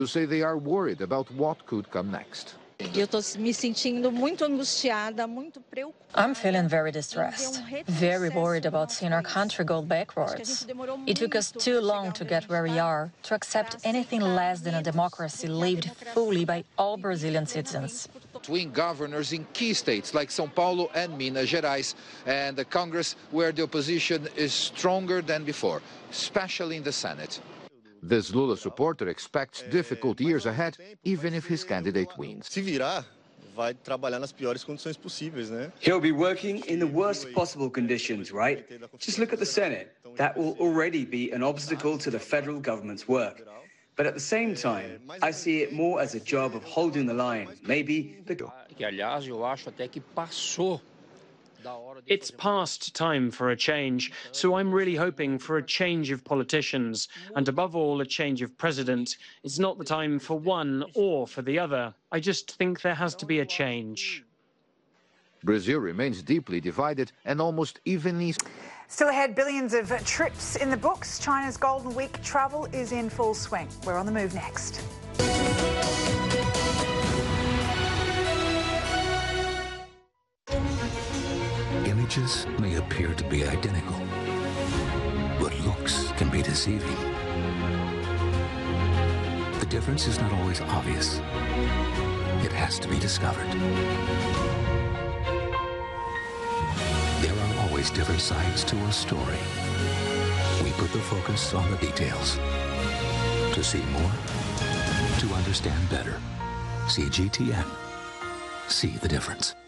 who say they are worried about what could come next. Eu estou me sentindo muito angustiada, muito preocupada. I'm feeling very distressed, very worried about seeing our country go backwards. It took us too long to get where we are, to accept anything less than a democracy lived fully by all Brazilian citizens. Twin governors in key states like São Paulo and Minas Gerais, and the Congress where the opposition is stronger than before, especially in the Senate. This Lula supporter expects difficult years ahead, even if his candidate wins. Se virar, vai trabalhar nas piores condições possíveis, né? He'll be working in the worst possible conditions, right? Just look at the Senate. That will already be an obstacle to the federal government's work. But at the same time, I see it more as a job of holding the line. Maybe the... Que, aliás, eu acho até que passou. It's past time for a change, so I'm really hoping for a change of politicians, and above all, a change of president. It's not the time for one or for the other. I just think there has to be a change. Brazil remains deeply divided and almost evenly... Still ahead, billions of trips in the books. China's Golden Week travel is in full swing. We're on the move next. Images may appear to be identical, but looks can be deceiving. The difference is not always obvious. It has to be discovered. There are always different sides to a story. We put the focus on the details. To see more, to understand better. See GTN. See the difference.